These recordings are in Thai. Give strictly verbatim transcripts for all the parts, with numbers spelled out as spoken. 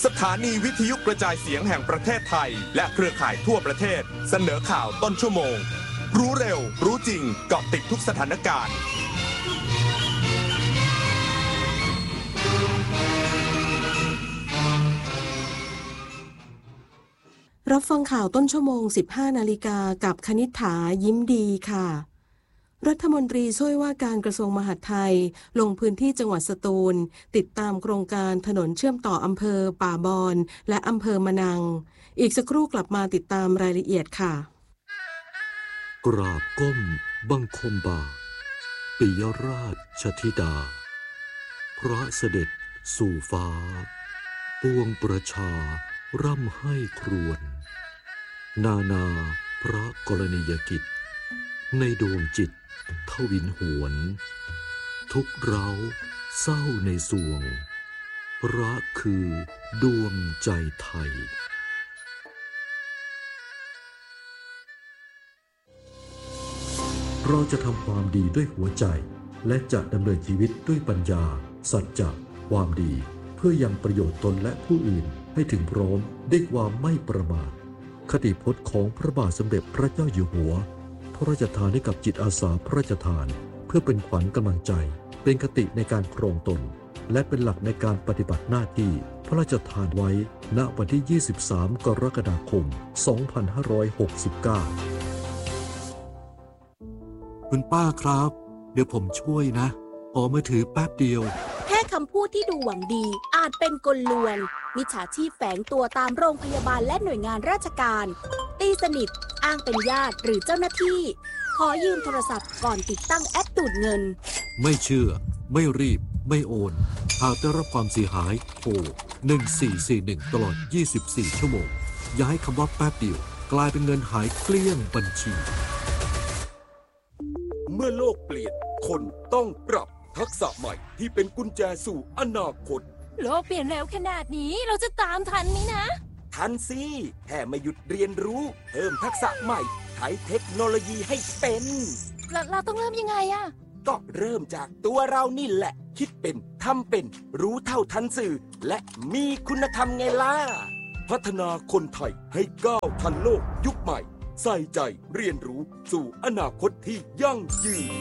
สถานีวิทยุกระจายเสียงแห่งประเทศไทยและเครือข่ายทั่วประเทศเสนอข่าวต้นชั่วโมงรู้เร็วรู้จริงเกาะติดทุกสถานการณ์รับฟังข่าวต้นชั่วโมง สิบห้านาฬิกากับคณิษฐายิ้มดีค่ะรัฐมนตรีช่วยว่าการกระทรวงมหาดไทยลงพื้นที่จังหวัดสตูลติดตามโครงการถนนเชื่อมต่ออำเภอป่าบอนและอำเภอมะนังอีกสักครู่กลับมาติดตามรายละเอียดค่ะกราบก้มบังคมบาทปิยราชธิดาพระเสด็จสู่ฟ้าปวงประชาร่ำให้ครวญนานาพระกรณียกิจในดวงจิตทวินหวนทุกเร้าเศร้าในสวงรักคือดวงใจไทยเราจะทำความดีด้วยหัวใจและจะดำเนินชีวิตด้วยปัญญาสัจจะความดีเพื่อยังประโยชน์ตนและผู้อื่นให้ถึงพร้อมด้วยความไม่ประมาทคติพจน์ของพระบาทสมเด็จพระเจ้าอยู่หัวพระราชทานให้กับจิตอาสาพระราชทานเพื่อเป็นขวัญกำลังใจเป็นคติในการครองตนและเป็นหลักในการปฏิบัติหน้าที่พระราชทานไว้ณวันที่ยี่สิบสามกรกฎาคมสองพันห้าร้อยหกสิบเก้าคุณป้าครับเดี๋ยวผมช่วยนะขอมือถือแป๊บเดียวแค่คำพูดที่ดูหวังดีอาจเป็นกลลวงมิจฉาชีพแฝงตัวตามโรงพยาบาลและหน่วยงานราชการตีสนิทอ้างเป็นญาติหรือเจ้าหน้าที่ขอยืมโทรศัพท์ก่อนติดตั้งแอปดูดเงินไม่เชื่อไม่รีบไม่โอนหากได้รับความเสียหายโทรหนึ่งสี่สี่หนึ่งตลอดยี่สิบสี่ชั่วโมงอย่าให้คำว่าแป๊บเดียวกลายเป็นเงินหายเกลี้ยงบัญชีเมื่อโลกเปลี่ยนคนต้องปรับทักษะใหม่ที่เป็นกุญแจสู่อนาคตโลกเปลี่ยนเร็วขนาดนี้เราจะตามทันไหมนะทันสิแค่ไม่หยุดเรียนรู้เพิ่มทักษะใหม่ใช้เทคโนโลยีให้เป็นเราเราต้องเริ่มยังไงอะก็เริ่มจากตัวเรานี่แหละคิดเป็นทำเป็นรู้เท่าทันสื่อและมีคุณธรรมไงล่ะพัฒนาคนไทยให้ก้าวทันโลกยุคใหม่ใส่ใจเรียนรู้สู่อนาคตที่ยั่งยืน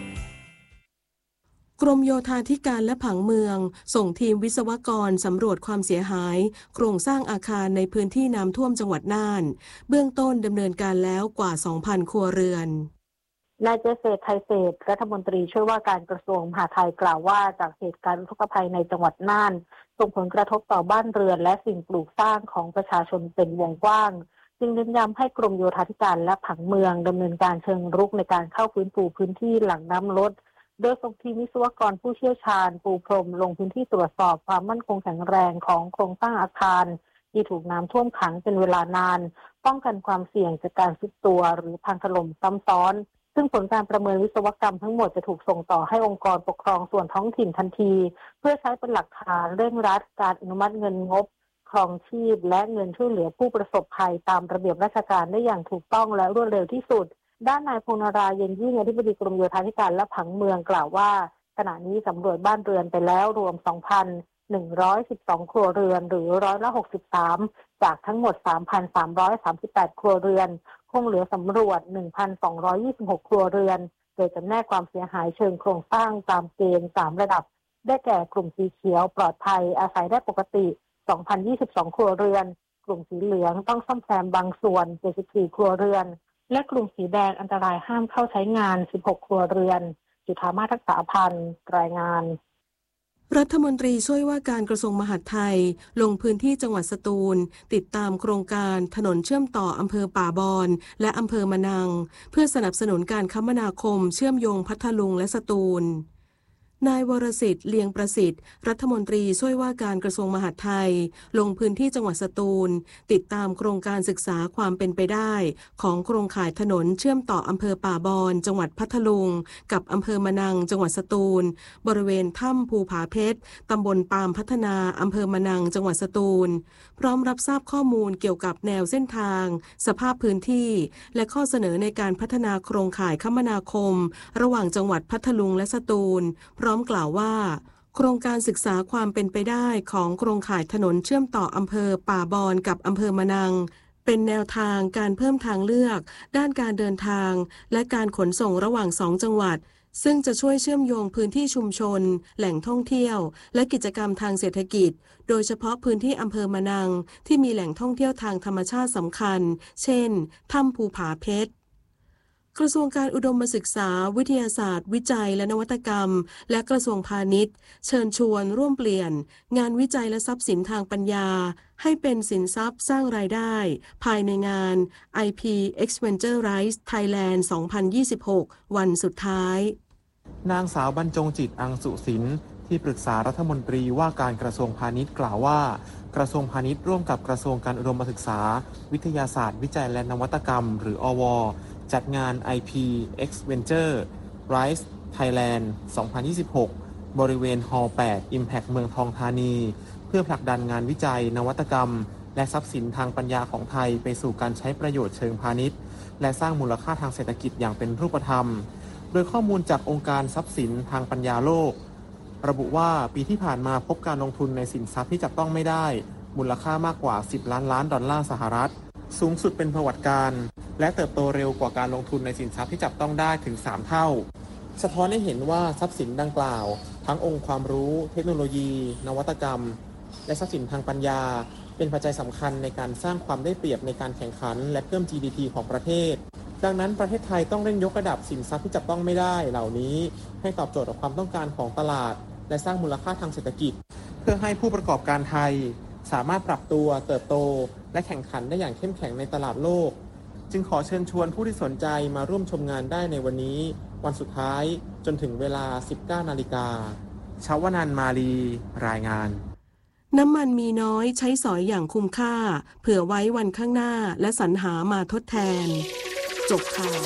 กรมโยธาธิการและผังเมืองส่งทีมวิศวกรสำรวจความเสียหายโครงสร้างอาคารในพื้นที่น้ำท่วมจังหวัดน่านเบื้องต้นดำเนินการแล้วกว่า สองพัน ครัวเรือนนายเจษฎไทยเศรษฐ์รัฐมนตรีช่วยว่าการกระทรวงมหาดไทยกล่าวว่าจากเหตุการณ์อุทกภัยในจังหวัดน่านส่งผลกระทบต่อบ้านเรือนและสิ่งปลูกสร้างของประชาชนเป็นวงกว้างจึงเน้นย้ำให้กรมโยธาธิการและผังเมืองดำเนินการเชิงรุกในการเข้าฟื้นฟูพื้นที่หลังน้ำลดโดยส่งทีมวิศวกรผู้เชี่ยวชาญปูพรมลงพื้นที่ตรวจสอบความมั่นคงแข็งแรงของโครงสร้างอาคารที่ถูกน้ำท่วมขังเป็นเวลานานป้องกันความเสี่ยงจากการทรุดตัวหรือพังถล่มซ้ำซ้อนซึ่งผลการประเมินวิศวกรรมทั้งหมดจะถูกส่งต่อให้องค์กรปกครองส่วนท้องถิ่นทันทีเพื่อใช้เป็นหลักฐานเร่งรัดการอนุมัติเงินงบครองชีพและเงินช่วยเหลือผู้ประสบภัยตามระเบียบราชการได้อย่างถูกต้องและรวดเร็วที่สุดด้านนายพงษ์นราเย็นยิ่งอธิบดีกรมโยธาธิการและผังเมืองกล่าวว่าขณะนี้สำรวจบ้านเรือนไปแล้วรวม สองพันหนึ่งร้อยสิบสอง ครัวเรือนหรือร้อยละหกสิบสามจากทั้งหมด สามพันสามร้อยสามสิบแปด ครัวเรือนคงเหลือสำรวจ หนึ่งพันสองร้อยยี่สิบหก ครัวเรือนโดยจำแนกความเสียหายเชิงโครงสร้างตามเกณฑ์สามระดับได้แก่กลุ่มสีเขียวปลอดภัยอาศัยได้ปกติสองพันยี่สิบสอง ครัวเรือนกลุ่มสีเหลืองต้องซ่อมแซมบางส่วนเจ็ดสิบสี่ ครัวเรือนและกลุ่มสีแดงอันตรายห้ามเข้าใช้งานสิบหก ครัวเรือนจุฑามาส ทักษะพันธ์รายงานรัฐมนตรีช่วยว่าการกระทรวงมหาดไทยลงพื้นที่จังหวัดสตูลติดตามโครงการถนนเชื่อมต่ออำเภอป่าบอนและอำเภอมะนังเพื่อสนับสนุนการคมนาคมเชื่อมโยงพัทลุงและสตูลนายวรสิทธิ์เลียงประสิทธิ์รัฐมนตรีช่วยว่าการกระทรวงมหาดไทยลงพื้นที่จังหวัดสตูลติดตามโครงการศึกษาความเป็นไปได้ของโครงข่ายถนนเชื่อมต่ออำเภอป่าบอนจังหวัดพัทลุงกับอำเภอมะนังจังหวัดสตูลบริเวณถ้ำภูผาเพชรตำบลปามพัฒนาอำเภอมะนังจังหวัดสตูลพร้อมรับทราบข้อมูลเกี่ยวกับแนวเส้นทางสภาพพื้นที่และข้อเสนอในการพัฒนาโครงข่ายคมนาคมระหว่างจังหวัดพัทลุงและสตูลพร้อมกล่าวว่าโครงการศึกษาความเป็นไปได้ของโครงข่ายถนนเชื่อมต่ออำเภอป่าบอนกับอำเภอมะนังเป็นแนวทางการเพิ่มทางเลือกด้านการเดินทางและการขนส่งระหว่างสองจังหวัดซึ่งจะช่วยเชื่อมโยงพื้นที่ชุมชนแหล่งท่องเที่ยวและกิจกรรมทางเศรษฐกิจโดยเฉพาะพื้นที่อำเภอมะนังที่มีแหล่งท่องเที่ยวทางธรรมชาติสำคัญเช่นถ้ำภูผาเพชรกระทรวงการอุดมศึกษาวิทยาศาสตร์วิจัยและนวัตกรรมและกระทรวงพาณิชย์เชิญชวนร่วมเปลี่ยนงานวิจัยและทรัพย์สินทางปัญญาให้เป็นสินทรัพย์สร้างรายได้ภายในงาน ไอ พี Exventure Rise Thailand สองพันยี่สิบหก วันสุดท้ายนางสาวบรรจงจิตอังสุสินที่ปรึกษารัฐมนตรีว่าการกระทรวงพาณิชย์กล่าวว่ากระทรวงพาณิชย์ร่วมกับกระทรวงการอุดมศึกษาวิทยาศาสตร์วิจัยและนวัตกรรมหรืออวจัดงาน ไอ พี Exventure Rise Thailand สองพันยี่สิบหก บริเวณฮอลล์ แปด Impact เมืองทองธานีเพื่อผลักดันงานวิจัยนวัตกรรมและทรัพย์สินทางปัญญาของไทยไปสู่การใช้ประโยชน์เชิงพาณิชย์และสร้างมูลค่าทางเศรษฐกิจอย่างเป็นรูปธรรมโดยข้อมูลจากองค์การทรัพย์สินทางปัญญาโลกระบุว่าปีที่ผ่านมาพบการลงทุนในสินทรัพย์ที่จับต้องไม่ได้มูลค่ามากกว่าสิบล้านล้านดอลลาร์สหรัฐสูงสุดเป็นประวัติการและเติบโตเร็วกว่าการลงทุนในสินทรัพย์ที่จับต้องได้ถึงสามเท่าสะท้อนให้เห็นว่าทรัพย์สินดังกล่าวทั้งองค์ความรู้เทคโนโลยีนวัตกรรมและทรัพย์สินทางปัญญาเป็นปัจจัยสำคัญในการสร้างความได้เปรียบในการแข่งขันและเพิ่ม จี ดี พี ของประเทศดังนั้นประเทศไทยต้องเร่งยกระดับสินทรัพย์ที่จับต้องไม่ได้เหล่านี้ให้ตอบโจทย์กับความต้องการของตลาดและสร้างมูลค่าทางเศรษฐกิจเพื่อให้ผู้ประกอบการไทยสามารถปรับตัวเติบโตและแข่งขันได้อย่างเข้มแข็งในตลาดโลกจึงขอเชิญชวนผู้ที่สนใจมาร่วมชมงานได้ในวันนี้วันสุดท้ายจนถึงเวลา สิบเก้านาฬิกา ชวนันท์มาลีรายงานน้ำมันมีน้อยใช้สอยอย่างคุ้มค่าเผื่อไว้วันข้างหน้าและสรรหามาทดแทนจบข่าว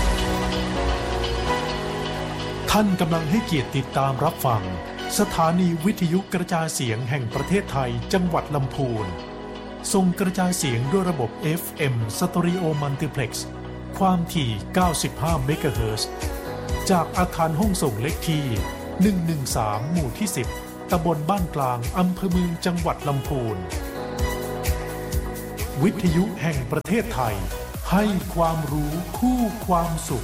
ท่านกำลังให้เกียรติติดตามรับฟังสถานีวิทยุกระจายเสียงแห่งประเทศไทยจังหวัดลำพูนส่งกระจายเสียงด้วยระบบ เอฟ เอ็ม Stereo Multiplex ความถี่ เก้าสิบห้า เมกะเฮิรตซ์ จากอาคารห้องส่งเลขที่ หนึ่งหนึ่งสาม หมู่ที่ สิบ ตำบลบ้านกลางอำเภอเมืองจังหวัดลำพูนวิทยุแห่งประเทศไทยให้ความรู้คู่ความสุข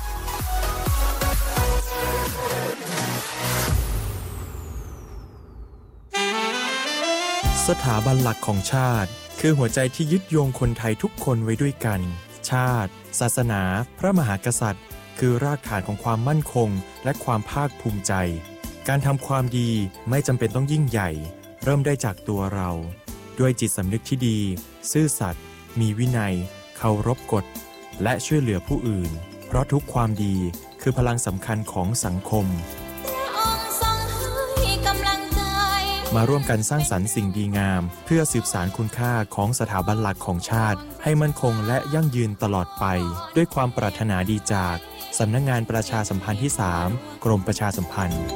สถาบันหลักของชาติคือหัวใจที่ยึดโยงคนไทยทุกคนไว้ด้วยกันชาติศาสนาพระมหากษัตริย์คือรากฐานของความมั่นคงและความภาคภูมิใจการทำความดีไม่จำเป็นต้องยิ่งใหญ่เริ่มได้จากตัวเราด้วยจิตสำนึกที่ดีซื่อสัตย์มีวินัยเคารพกฎและช่วยเหลือผู้อื่นเพราะทุกความดีคือพลังสำคัญของสังคมมาร่วมกันสร้างสรรค์สิ่งดีงามเพื่อสืบสานคุณค่าของสถาบันหลักของชาติให้มั่นคงและยั่งยืนตลอดไปด้วยความปรารถนาดีจากสำนักงานประชาสัมพันธ์ที่สามกรมประชาสัมพันธ์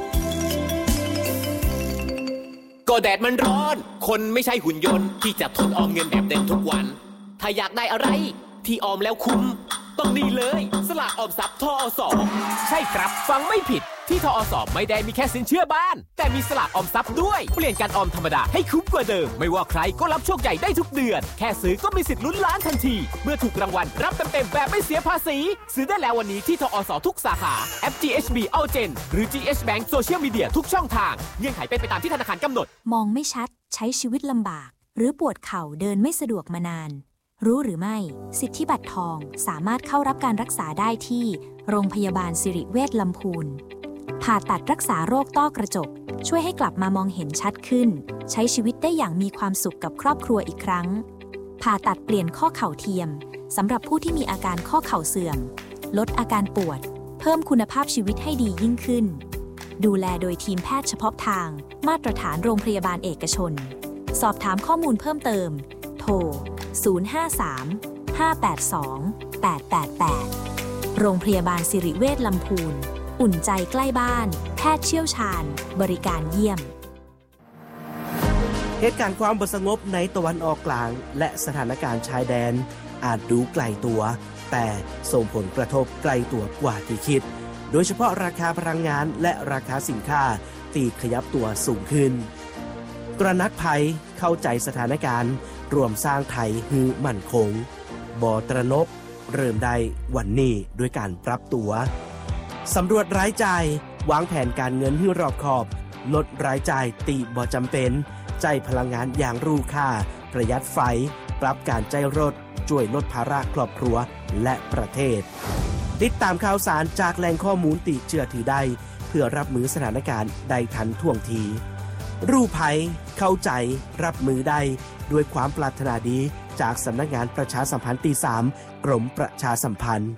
ก็แดดมันร้อนคนไม่ใช่หุ่นยนต์ที่จะทนออมเงินแบบเต็มทุกวันถ้าอยากได้อะไรที่ออมแล้วคุ้มต้องนี่เลยสลากออมทรัพย์ทอส.ใช่ครับฟังไม่ผิดที่ทอส.ไม่ได้มีแค่สินเชื่อบ้านแต่มีสลากออมทรัพย์ด้วยเปลี่ยนการออมธรรมดาให้คุ้มกว่าเดิมไม่ว่าใครก็รับโชคใหญ่ได้ทุกเดือนแค่ซื้อก็มีสิทธิ์ลุ้นล้านทันทีเมื่อถูกรางวัลรับเต็มๆแบบไม่เสียภาษีซื้อได้แล้ววันนี้ที่ทอส.ทุกสาขาแอป จี เอช บี Allgen หรือ จี เอช Bank Social Media ทุกช่องทางเงื่อนไขเป็นไปตามที่ธนาคารกำหนดมองไม่ชัดใช้ชีวิตลำบากหรือปวดเข่าเดินไม่สะดวกมานานรู้หรือไม่สิทธิบัตรทองสามารถเข้ารับการรักษาได้ที่โรงพยาบาลสิริเวชลำพูนผ่าตัดรักษาโรคต้อกระจกช่วยให้กลับมามองเห็นชัดขึ้นใช้ชีวิตได้อย่างมีความสุขกับครอบครัวอีกครั้งผ่าตัดเปลี่ยนข้อเข่าเทียมสำหรับผู้ที่มีอาการข้อเข่าเสื่อมลดอาการปวดเพิ่มคุณภาพชีวิตให้ดียิ่งขึ้นดูแลโดยทีมแพทย์เฉพาะทางมาตรฐานโรงพยาบาลเอกชนสอบถามข้อมูลเพิ่มเติมโทรศูนย์ ห้า สาม ห้า แปด สอง แปด แปด แปดโรงพยาบาลสิริเวชลำพูนอุ่นใจใกล้บ้านแพทย์เชี่ยวชาญบริการเยี่ยมเหตุการณ์ความสงบในตะวันออกกลางและสถานการณ์ชายแดนอาจดูไกลตัวแต่ส่งผลกระทบไกลตัวกว่าที่คิดโดยเฉพาะราคาพลังงานและราคาสินค้าตีขยับตัวสูงขึ้นตระหนักภัยเข้าใจสถานการณ์รวมสร้างไทยฮือมั่นคงบ่ตระหนกเริ่มได้วันนี้ด้วยการปรับตัวสำรวจรายจ่ายวางแผนการเงินให้รอบคอบลดรายจ่ายตีบ่จำเป็นใจพลังงานอย่างรู้ค่าประหยัดไฟปรับการใจรถช่วยลดภาระครอบครัวและประเทศติดตามข่าวสารจากแหล่งข้อมูลติเชื่อถือได้เพื่อรับมือสถานการณ์ได้ทันท่วงทีรู้ภัยเข้าใจรับมือได้ด้วยความปรารถนาดีจากสำนักงานประชาสัมพันธ์ที่สามกรมประชาสัมพันธ์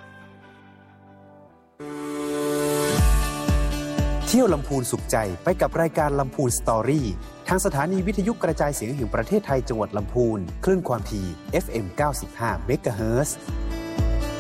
เที่ยวลำพูนสุขใจไปกับรายการลำพูนสตอรี่ทางสถานีวิทยุกระจายเสียงแห่งประเทศไทยจังหวัดลำพูนคลื่นความถี่ เอฟ เอ็ม เก้าสิบห้า เมกะเฮิรตซ์